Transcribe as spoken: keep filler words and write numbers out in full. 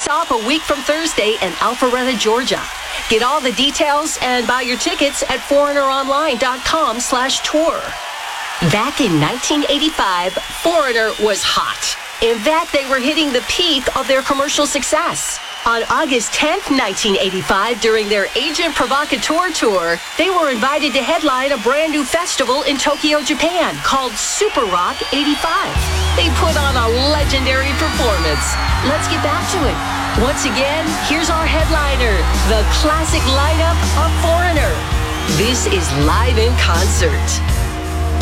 stop a week from Thursday in Alpharetta, Georgia. Get all the details and buy your tickets at foreigneronline.com slash tour. Back in nineteen eighty-five, Foreigner was hot, in that they were hitting the peak of their commercial success. On August tenth, nineteen eighty-five, during their Agent Provocateur tour, they were invited to headline a brand new festival in Tokyo, Japan, called Super Rock eighty-five. They put on a legendary performance. Let's get back to it. Once again, here's our headliner, the classic lineup of Foreigner. This is Live in Concert.